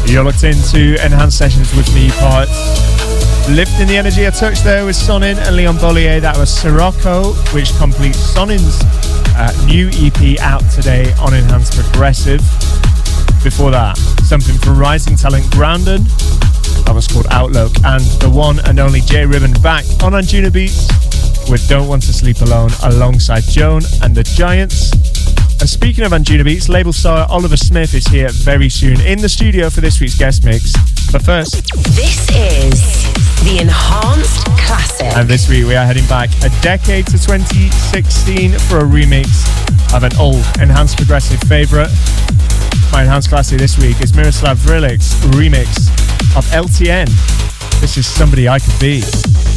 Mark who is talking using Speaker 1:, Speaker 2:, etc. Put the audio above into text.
Speaker 1: You're locked into Enhanced Sessions with me, Parts. Lifting the energy a touch there with Sonin and Leon Bollier. That was Sirocco, which completes Sonin's new EP out today on Enhanced Progressive. Before that, something from rising talent Groundon. That was called Outlook. And the one and only J Ribbon back on Anjunabeats with Don't Want to Sleep Alone alongside Joan and the Giants. And speaking of Anjunabeats, label star Oliver Smith is here very soon in the studio for this week's guest mix. But first,
Speaker 2: this is the Enhanced Classic.
Speaker 1: And this week we are heading back a decade to 2016 for a remix of an old Enhanced Progressive favourite. My Enhanced Classic this week is Miroslav Vrilic's remix of LTN. This is Somebody I Could Be.